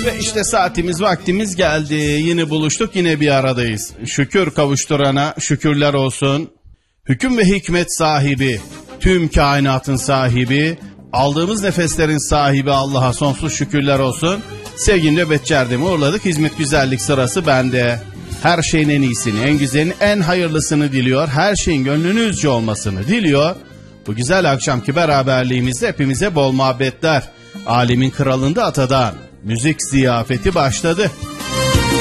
Ve işte saatimiz vaktimiz geldi. Yine buluştuk, yine bir aradayız. Şükür kavuşturana şükürler olsun. Hüküm ve hikmet sahibi, tüm kainatın sahibi, aldığımız nefeslerin sahibi Allah'a sonsuz şükürler olsun. Sevgili Nöbetçi Erdem'i uğurladık. Hizmet güzellik sırası bende. Her şeyin en iyisini, en güzelini, en hayırlısını diliyor. Her şeyin gönlünüzce olmasını diliyor. Bu güzel akşamki beraberliğimizde hepimize bol muhabbetler. Alemin kralında atadan müzik ziyafeti başladı.